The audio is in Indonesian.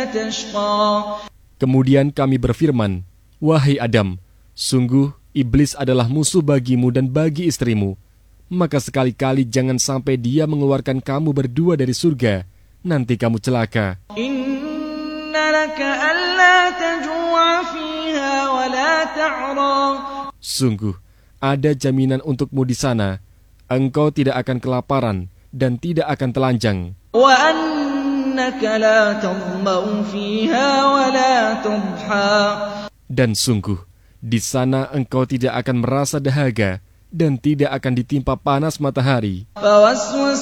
تشقى. Kemudian kami berfirman, wahai Adam, sungguh iblis adalah musuh bagimu dan bagi istrimu. Maka sekali-kali jangan sampai dia mengeluarkan kamu berdua dari surga, nanti kamu celaka. Inna laka alla taju'a fiha wa la ta'ra. Sungguh, ada jaminan untukmu di sana. Engkau tidak akan kelaparan dan tidak akan telanjang. Wa annaka la tadma'u fiha wa la tadha. Dan sungguh, di sana engkau tidak akan merasa dahaga dan tidak akan ditimpa panas matahari. فوسوس